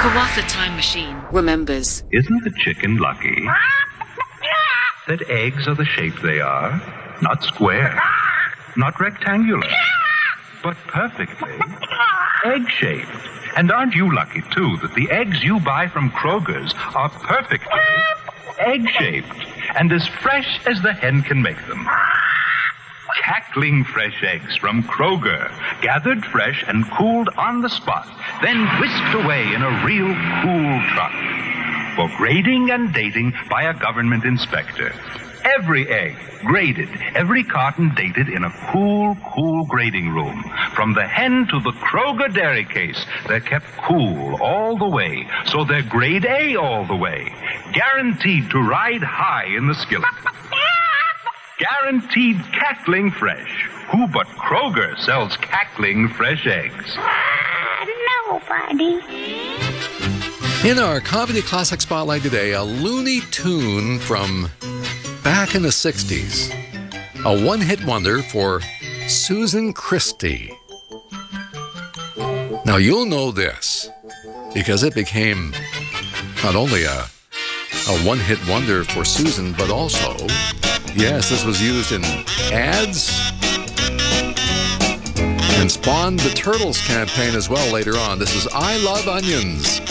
Kawatha Time Machine remembers. Isn't the chicken lucky that eggs are the shape they are? Not square, not rectangular, but perfectly egg-shaped. And aren't you lucky, too, that the eggs you buy from Kroger's are perfectly egg-shaped and as fresh as the hen can make them? Cackling fresh eggs from Kroger, gathered fresh and cooled on the spot, then whisked away in a real cool truck for grading and dating by a government inspector. Every egg graded, every carton dated in a cool grading room. From the hen to the Kroger dairy case, they're kept cool all the way, so they're grade A all the way. Guaranteed to ride high in the skillet. Guaranteed cackling fresh. Who but Kroger sells cackling fresh eggs? Nobody. In our Comedy Classic Spotlight today, a Looney Tune from back in the 60s. A one-hit wonder for Susan Christie. Now, you'll know this because it became not only a one-hit wonder for Susan, but also, yes, this was used in ads and spawned the Turtles campaign as well later on. This is I Love Onions.